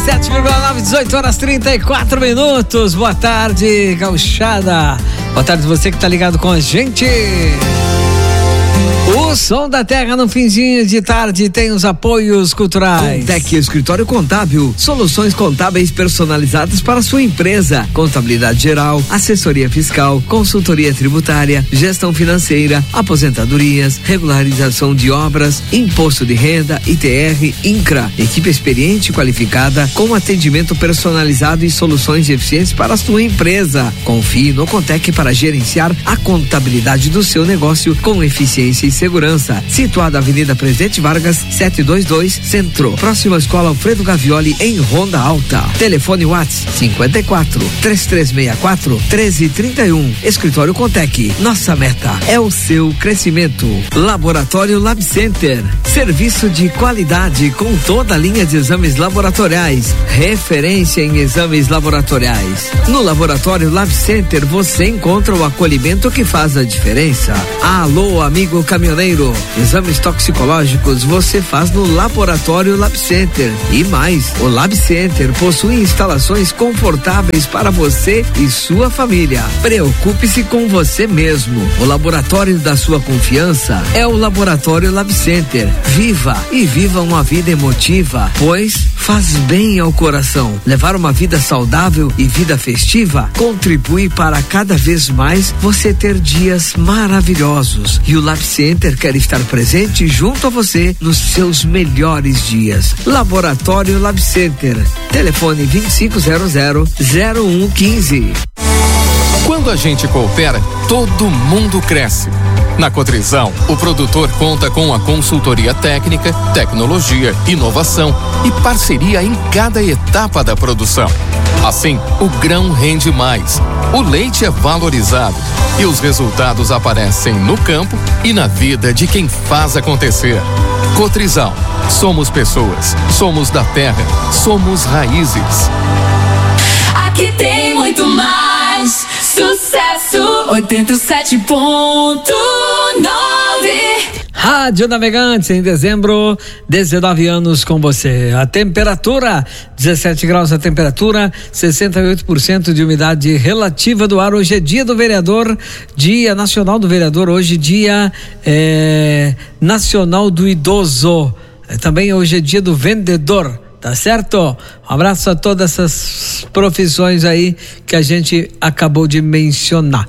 97,9, 18 horas 34 minutos. Boa tarde, gauchada. Boa tarde você que tá ligado com a gente. O Som da Terra no finzinho de tarde tem os apoios culturais. Contec Escritório Contábil, soluções contábeis personalizadas para sua empresa, contabilidade geral, assessoria fiscal, consultoria tributária, gestão financeira, aposentadorias, regularização de obras, imposto de renda, ITR, INCRA, equipe experiente e qualificada com atendimento personalizado e soluções eficientes para a sua empresa. Confie no Contec para gerenciar a contabilidade do seu negócio com eficiência e segurança. Situado Avenida Presidente Vargas, 722, Centro, próxima à Escola Alfredo Gavioli, em Ronda Alta. Telefone WhatsApp 54 3364 1331. Escritório Contec. Nossa meta é o seu crescimento. Laboratório Lab Center. Serviço de qualidade com toda a linha de exames laboratoriais. Referência em exames laboratoriais. No Laboratório Lab Center você encontra o acolhimento que faz a diferença. Alô, amigo caminhoneiro. Exames toxicológicos você faz no Laboratório Lab Center. E mais, o Lab Center possui instalações confortáveis para você e sua família. Preocupe-se com você mesmo. O laboratório da sua confiança é o Laboratório Lab Center. Viva e viva uma vida emotiva, pois faz bem ao coração. Levar uma vida saudável e vida festiva contribui para cada vez mais você ter dias maravilhosos. E o Lab Center quer estar presente junto a você nos seus melhores dias. Laboratório Lab Center. Telefone 2500-0115. Quando a gente coopera, todo mundo cresce. Na Cotrizal, o produtor conta com a consultoria técnica, tecnologia, inovação e parceria em cada etapa da produção. Assim, o grão rende mais, o leite é valorizado e os resultados aparecem no campo e na vida de quem faz acontecer. Cotrizal, somos pessoas, somos da terra, somos raízes. Aqui tem muito mais. Sucesso 87.9. Rádio Navegantes, em dezembro, 19 anos com você. A temperatura, 17 graus a temperatura, 68% de umidade relativa do ar. Hoje é dia do vereador, dia nacional do vereador, hoje dia nacional do idoso. Também hoje é dia do vendedor. Tá certo? Um abraço a todas essas profissões aí que a gente acabou de mencionar.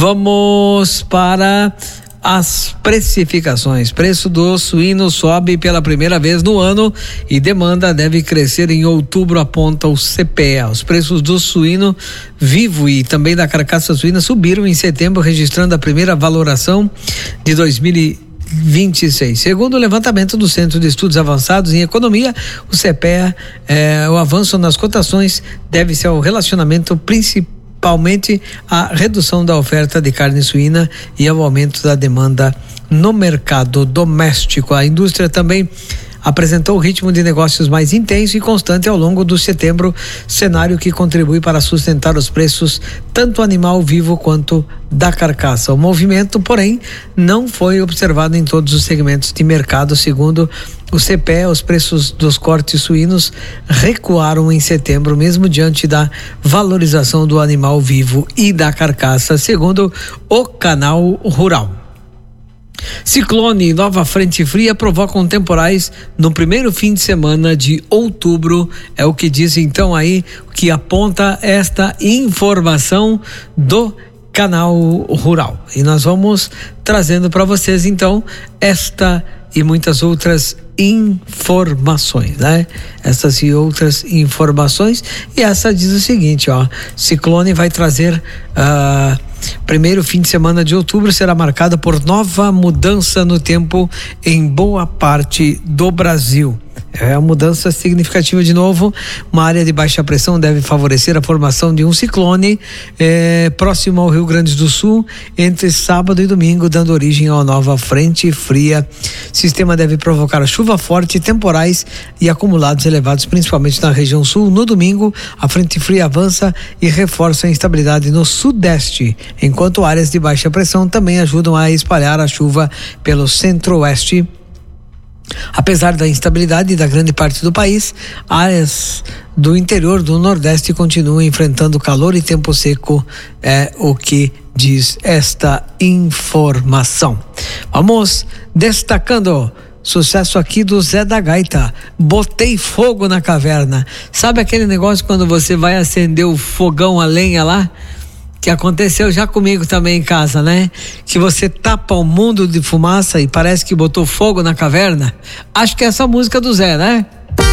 Vamos para as precificações. Preço do suíno sobe pela primeira vez no ano e demanda deve crescer em outubro, aponta o CPEA. Os preços do suíno vivo e também da carcaça suína subiram em setembro, registrando a primeira valoração de 2026. Segundo o levantamento do Centro de Estudos Avançados em Economia, o CPEA, o avanço nas cotações deve-se ao relacionamento principalmente à redução da oferta de carne suína e ao aumento da demanda no mercado doméstico. A indústria também apresentou o ritmo de negócios mais intenso e constante ao longo do setembro, cenário que contribui para sustentar os preços tanto animal vivo quanto da carcaça. O movimento, porém, não foi observado em todos os segmentos de mercado. Segundo o CPE, os preços dos cortes suínos recuaram em setembro, mesmo diante da valorização do animal vivo e da carcaça, segundo o Canal Rural. Ciclone e nova frente fria provocam temporais no primeiro fim de semana de outubro, é o que diz então aí, o que aponta esta informação do Canal Rural. E nós vamos trazendo para vocês então esta e muitas outras informações, né? Essas e outras informações, e essa diz o seguinte, ó: ciclone vai trazer primeiro fim de semana de outubro será marcado por nova mudança no tempo em boa parte do Brasil. É uma mudança significativa de novo. Uma área de baixa pressão deve favorecer a formação de um ciclone próximo ao Rio Grande do Sul entre sábado e domingo, dando origem a uma nova frente fria. O sistema deve provocar chuva forte, temporais e acumulados elevados, principalmente na região sul. No domingo, a frente fria avança e reforça a instabilidade no sudeste, enquanto áreas de baixa pressão também ajudam a espalhar a chuva pelo centro-oeste. Apesar da instabilidade da grande parte do país, áreas do interior do Nordeste continuam enfrentando calor e tempo seco, é o que diz esta informação. Vamos destacando sucesso aqui do Zé da Gaita. Botei fogo na caverna. Sabe aquele negócio quando você vai acender o fogão, a lenha lá? Que aconteceu já comigo também em casa, né? Que você tapa um mundo de fumaça e parece que botou fogo na caverna. Acho que é essa música do Zé, né?